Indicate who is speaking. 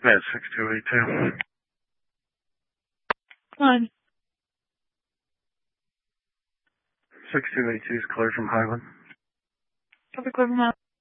Speaker 1: Med 6282.
Speaker 2: Fine.
Speaker 1: 6282 is clear from Highland.
Speaker 2: Copy, clear from Highland.